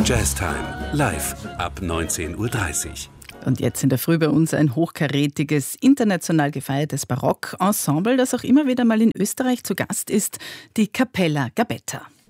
Jazztime, live ab 19:30 Uhr. Und jetzt in der Früh bei uns ein hochkarätiges, international gefeiertes Barockensemble, das auch immer wieder mal in Österreich zu Gast ist, die Cappella Gabetta.